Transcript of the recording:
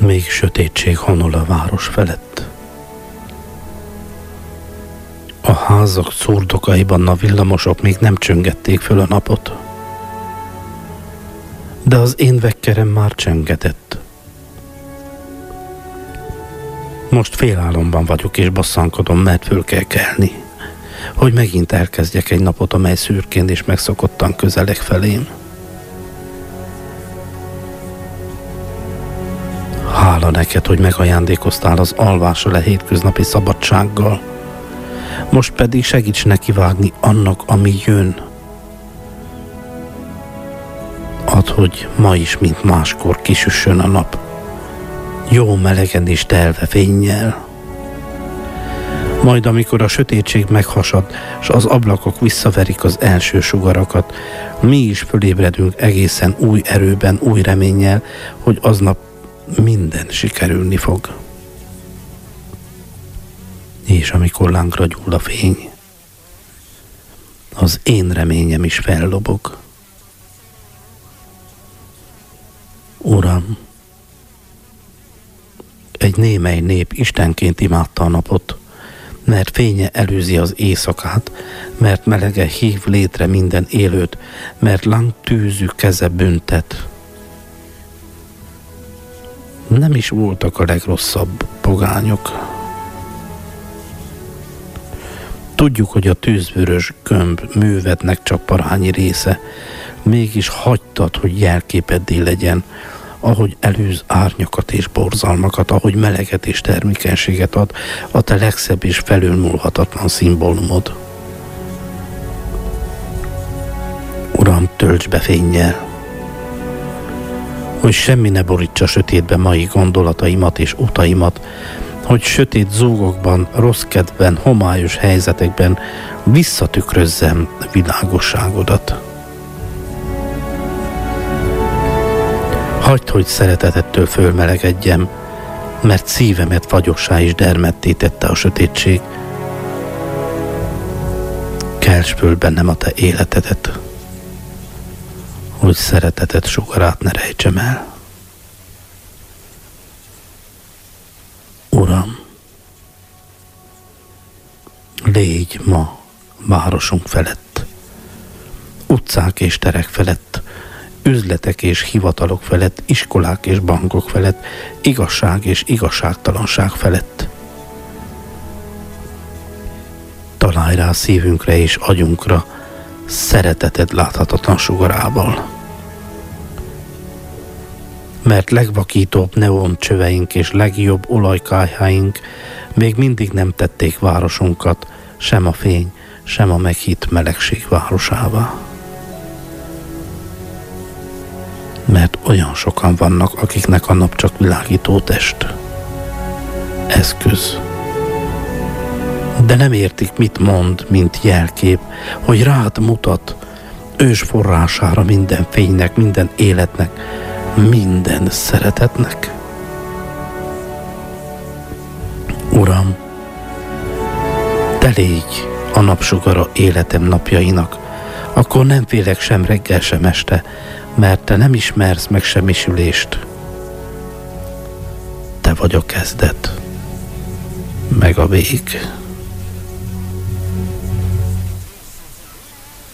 Még sötétség honol a város felett. A házak szurdokaiban a villamosok még nem csöngették föl a napot. De az én vekkerem már csöngetett. Most félálomban vagyok és bosszankodom, mert föl kell kelni, hogy megint elkezdjek egy napot, amely szürkén és megszokottan közeleg felém. Hála neked, hogy megajándékoztál az alvással a hétköznapi szabadsággal. Most pedig segíts nekivágni annak, ami jön. Add, hogy ma is, mint máskor kisüssön a nap. Jó melegen és telve fénnyel. Majd amikor a sötétség meghasad, s az ablakok visszaverik az első sugarakat, mi is fölébredünk egészen új erőben, új reménnyel, hogy aznap minden sikerülni fog. És amikor lángra gyúl a fény, az én reményem is fellobog. Uram, egy némely nép istenként imádta a napot, mert fénye előzi az éjszakát, mert melege hív létre minden élőt, mert lángtűzű keze büntet. Nem is voltak a legrosszabb pogányok. Tudjuk, hogy a tűzvörös gömb művednek csak parányi része, mégis hagytad, hogy jelképeddé legyen, ahogy előz árnyakat és borzalmakat, ahogy meleget és termékenységet ad, a te legszebb és felülmúlhatatlan szimbólumod. Uram, tölts be fénnyel, hogy semmi ne borítsa sötétbe mai gondolataimat és utaimat, hogy sötét zúgokban, rossz kedvben, homályos helyzetekben visszatükrözzem világosságodat. Hagyd, hogy szeretetettől fölmelegedjem, mert szívemet fagyossá és dermedté tette a sötétség. Kelts föl bennem a te életedet, hogy szereteted sugarát ne rejtsem el. Uram, légy ma városunk felett, utcák és terek felett, üzletek és hivatalok felett, iskolák és bankok felett, igazság és igazságtalanság felett. Találj rá szívünkre és agyunkra szereteted láthatatlan sugarával. Mert legvakítóbb neoncsöveink és legjobb olajkályháink még mindig nem tették városunkat sem a fény, sem a meghitt melegség városává. Mert olyan sokan vannak, akiknek a nap csak világító test, eszköz. De nem értik, mit mond, mint jelkép, hogy rád mutat, ős forrására minden fénynek, minden életnek, minden szeretetnek. Uram, te légy a napsugara életem napjainak, akkor nem félek sem reggel, sem este, mert te nem ismersz megsemmisülést. Te vagy a kezdet, meg a vég.